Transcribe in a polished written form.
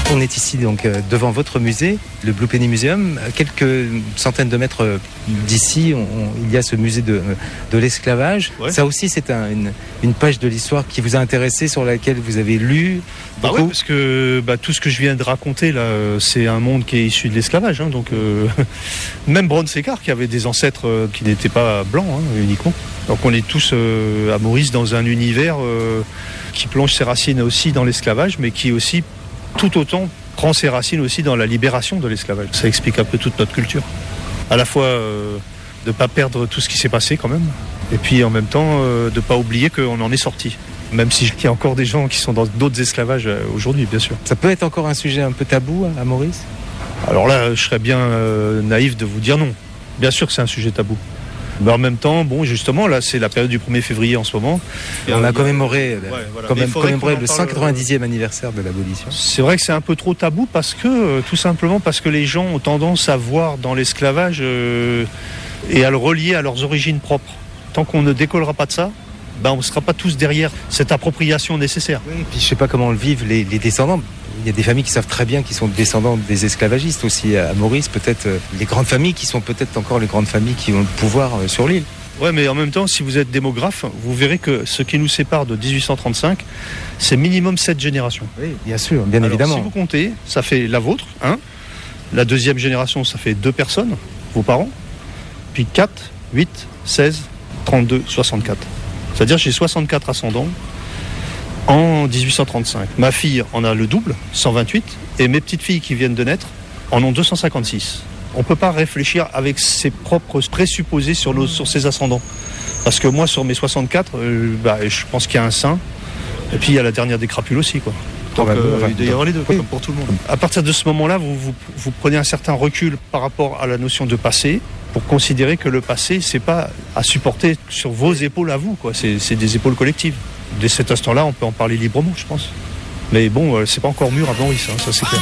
On est ici donc devant votre musée, le Blue Penny Museum. À quelques centaines de mètres d'ici, il y a ce musée de l'esclavage. Ouais. Ça aussi, c'est une page de l'histoire qui vous a intéressé, sur laquelle vous avez lu beaucoup. Oui, parce que tout ce que je viens de raconter là, c'est un monde qui est issu de l'esclavage. Donc même Brown Séquard, qui avait des ancêtres qui n'étaient pas blancs uniquement. Donc on est tous à Maurice dans un univers qui plonge ses racines aussi dans l'esclavage, mais qui aussi tout autant prend ses racines aussi dans la libération de l'esclavage. Ça explique un peu toute notre culture. À la fois de ne pas perdre tout ce qui s'est passé quand même, et puis en même temps de ne pas oublier qu'on en est sorti. Même s'il y a encore des gens qui sont dans d'autres esclavages aujourd'hui, bien sûr. Ça peut être encore un sujet un peu tabou à Maurice ? Alors là, je serais bien naïf de vous dire non. Bien sûr que c'est un sujet tabou. Mais en même temps, justement, là, c'est la période du 1er février en ce moment. Et on a commémoré, commémoré le 190e anniversaire de l'abolition. C'est vrai que c'est un peu trop tabou tout simplement parce que les gens ont tendance à voir dans l'esclavage et à le relier à leurs origines propres. Tant qu'on ne décollera pas de ça, on ne sera pas tous derrière cette appropriation nécessaire. Oui, et puis je ne sais pas comment le vivent les descendants. Il y a des familles qui savent très bien qu'ils sont descendants des esclavagistes aussi à Maurice. Peut-être les grandes familles qui sont peut-être encore les grandes familles qui ont le pouvoir sur l'île. Oui, mais en même temps, si vous êtes démographe, vous verrez que ce qui nous sépare de 1835, c'est minimum 7 générations. Oui, bien sûr, bien évidemment. Si vous comptez, ça fait la vôtre, la deuxième génération, ça fait 2 personnes, vos parents, puis 4, 8, 16, 32, 64. C'est-à-dire j'ai 64 ascendants en 1835. Ma fille en a le double, 128, et mes petites filles qui viennent de naître en ont 256. On ne peut pas réfléchir avec ses propres présupposés sur ses ascendants. Parce que moi, sur mes 64, je pense qu'il y a un saint, et puis il y a la dernière des crapules aussi, quoi. Donc il doit y avoir les deux, comme pour tout le monde. À partir de ce moment-là, vous prenez un certain recul par rapport à la notion de passé, pour considérer que le passé, c'est pas à supporter sur vos épaules à vous, quoi. C'est des épaules collectives. Dès cet instant-là, on peut en parler librement, je pense. Mais c'est pas encore mûr à Maurice, ça c'est clair.